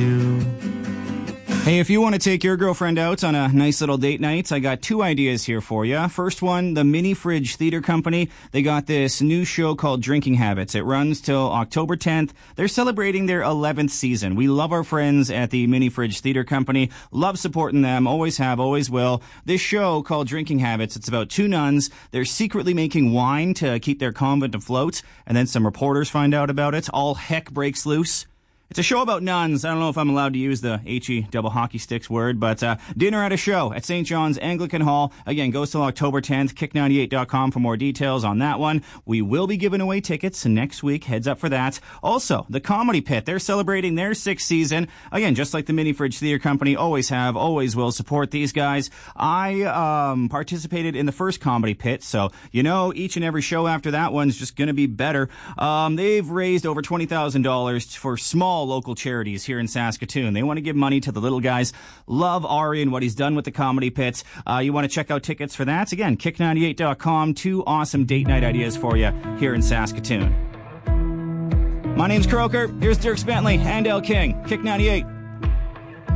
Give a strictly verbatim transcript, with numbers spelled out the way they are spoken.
you. Hey, if you want to take your girlfriend out on a nice little date night, I got two ideas here for you. First one, the Mini Fridge Theater Company. They got this new show called Drinking Habits. It runs till October tenth. They're celebrating their eleventh season. We love our friends at the Mini Fridge Theater Company. Love supporting them. Always have, always will. This show called Drinking Habits, it's about two nuns. They're secretly making wine to keep their convent afloat, and then some reporters find out about it. All heck breaks loose. It's a show about nuns. I don't know if I'm allowed to use the H-E double hockey sticks word, but uh, dinner at a show at Saint John's Anglican Hall. Again, goes till October tenth. kick ninety-eight dot com for more details on that one. We will be giving away tickets next week. Heads up for that. Also, the Comedy Pit. They're celebrating their sixth season. Again, just like the Mini Fridge Theater Company, always have, always will support these guys. I um, participated in the first Comedy Pit, so you know each and every show after that one's just going to be better. Um, they've raised over twenty thousand dollars for small local charities here in Saskatoon. They want to give money to the little guys. Love Ari and what he's done with the Comedy Pits. Uh, you want to check out tickets for that? Again, kick ninety-eight dot com. Two awesome date night ideas for you here in Saskatoon. My name's Croker. Here's Dirk Bentley and El King. Kick ninety-eight.